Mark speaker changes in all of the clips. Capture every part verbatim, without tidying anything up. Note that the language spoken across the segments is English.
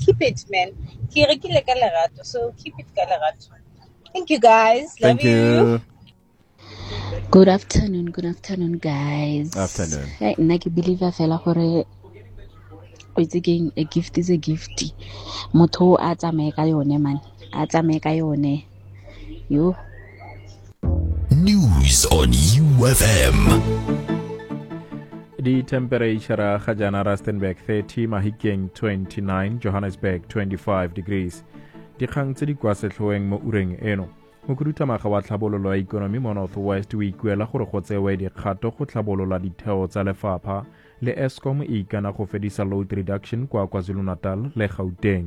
Speaker 1: keep it, man. Ke rekile ka lerato, so keep it ka lerato. Thank you, guys. Love
Speaker 2: Thank you.
Speaker 3: Good afternoon, good afternoon, guys.
Speaker 2: Afternoon.
Speaker 3: Hey, nna ke believe fela gore it's again a gift is a gift. Motho a tsamaye ka yone man. A tsamaye ka yone. Yo.
Speaker 4: News on U F M.
Speaker 2: The temperature ga jana Rustenburg thirty, Mahikeng twenty-nine, Johannesburg twenty-five degrees. Dikgang tse di kwa setlhoeng mo ureng eno. Mokhuduthamaga wa tlhabololo ya ikonomi mo North West o ikuela gore go tsewe dikgato go tlhabolola ditheo tsa lefapha le Eskom e ikana go fedisa load reduction kwa KwaZulu-Natal le Gauteng.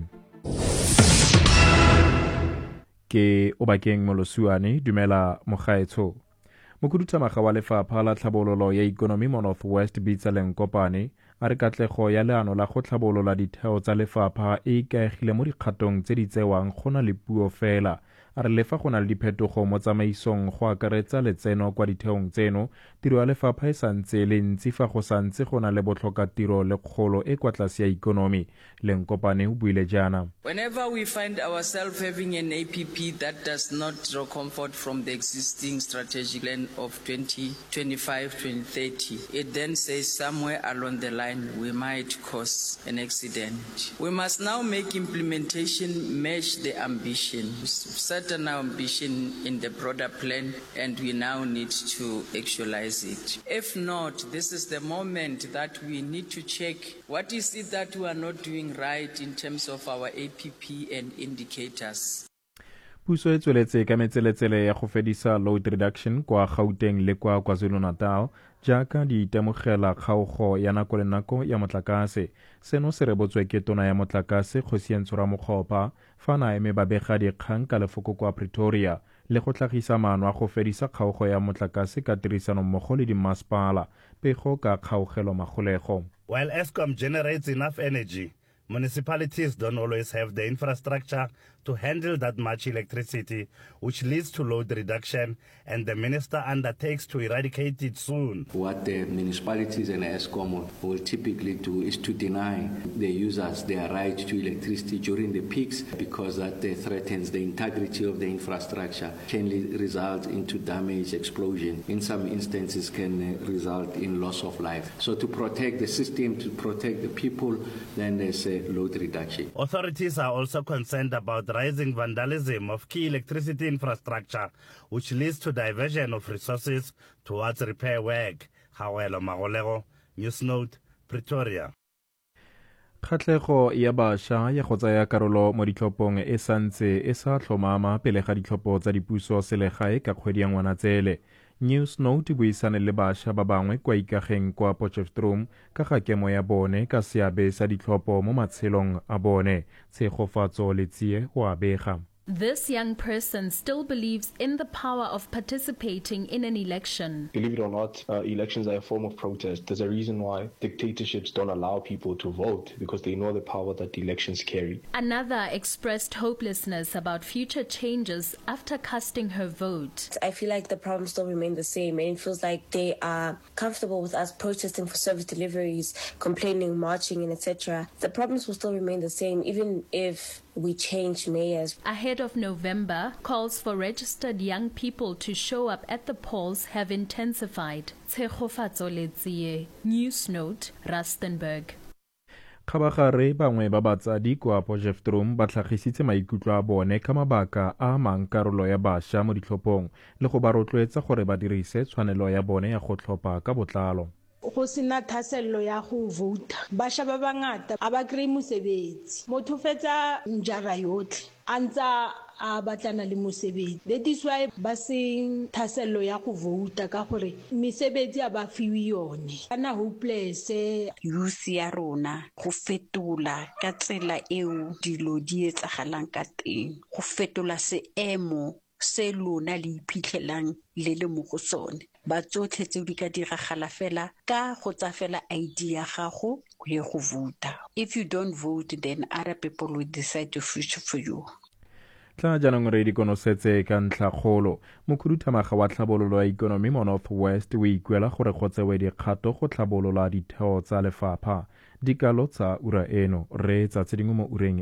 Speaker 2: Ke Obakeng Molosuane, dumela mogaetsho. Mokhuduthamaga wa lefapha la tlhabololo ya ikonomi mo North West Bitsaleng Kopane a re katlego ya leano la go tlhabolola ditheo tsa lefapha e ikaegile mo dikgatong tse di tsewang go na le puo fela. A re lefa go na le diphetogo mo tsamaisong go akaretsa letseno kwa ditheong tseno, tiro ya lefapha e santse le ntsi fa go santse go na le botlhokatiro le kgolo e kwa tlase ya ikonomi. Lenkopane o buile jaana.
Speaker 5: Whenever we find ourselves having an A P P that does not draw comfort from the existing strategic plan of twenty twenty-five to twenty thirty, it then says somewhere along the line we might cause an accident. We must now make implementation match the ambition. Certain ambition in the broader plan, and we now need to actualize it. If not, this is the moment that we need to check what is it that we are not doing right in terms of our A P P and indicators.
Speaker 2: Puso e tsweletse ka metseletsele ya go fedisa load reduction kwa Gauteng le kwa KwaZulu-Natal jaaka di itemogela kgaogo ya nako le nako ya motlakase. Seno se rebotswe ke tona ya motlakase Kgosientsho Ramokgopa fa na eme babega dikgang ka lefoko kwa Pretoria le go tlhagisa maano a go fedisa kgaogo ya motlakase ka tirisano mmogo le dimmasepala pego ka kgaogelo magolego.
Speaker 6: While Eskom generates enough energy, municipalities don't always have the infrastructure to handle that much electricity, which leads to load reduction, and the minister undertakes to eradicate it soon.
Speaker 7: What the municipalities and Eskom will typically do is to deny the users their right to electricity during the peaks, because that threatens the integrity of the infrastructure, can result into damage, explosion. In some instances can result in loss of life. So to protect the system, to protect the people, then there's a load reduction.
Speaker 6: Authorities are also concerned about rising vandalism of key electricity infrastructure, which leads to diversion of resources towards repair work. Hawelo Magolego, Newsnote, Pretoria.
Speaker 2: Kgatlego ya bašwa ya go tsaya karolo mo ditlhophong e santse e sa tlhomama pele ga ditlhopho tsa dipuso selegae ka kgwedi ya Ngwanatsele. Newsnote buisane le bašwa ba bangwe kwa ikageng kwa Potchefstroom ka ga kemo ya bone ka seabe sa ditlhopho mo matshelong a bone. Tshegofatso Letsie o a bega.
Speaker 8: This young person still believes in the power of participating in an election.
Speaker 9: Believe it or not, uh, elections are a form of protest. There's a reason why dictatorships don't allow people to vote, because they know the power that the elections carry.
Speaker 8: Another expressed hopelessness about future changes after casting her vote.
Speaker 10: I feel like the problems still remain the same, and it feels like they are comfortable with us protesting for service deliveries, complaining, marching, and et cetera. The problems will still remain the same, even if we change mayors.
Speaker 8: Ahead of November, calls for registered young people to show up at the polls have intensified. Tshegofatso Letsie, Newsnote, Rustenburg.
Speaker 2: Kgabagare bangwe ba batsadi kwa Potchefstroom ba tlhagisitse maikutlo a bone ka mabaka a mang karolo ya bašwa mo ditlhophong le go ba rotloetsa gore ba dirise tshwanelo ya bone ya go tlhopha ka botlalo.
Speaker 11: Go sena thasello ya go vouta, bašwa ba bangata a ba kry mosebetsi, motho fetsa njara yotlhe a ntsa a batlana le mosebetsi. That is why ba se thasello ya go vouta ka gore mesebetsi a ba fiwi yone. Ana hopeless
Speaker 3: Youth ya rona go fetola ka tsela eo dilo di etsagalang ka teng, go fetola seemo se lona le iphitlhelang le le mo go sone. Ba tsotlhe tseo di ka diragala fela ka go tsa fela I D ya gago go ye go vouta. If you don't vote, then other people will decide the future for you.
Speaker 2: Tla jaanong re di konosetse ka ntlhakgolo. Mokhuduthamaga wa tlhabololo ya ikonomi mo North West o ikuela gore go tsewe dikgato go tlhabolola ditheo tsa lefapha. Dikalo tsa ura eno re tsa tse dingwe mo ureng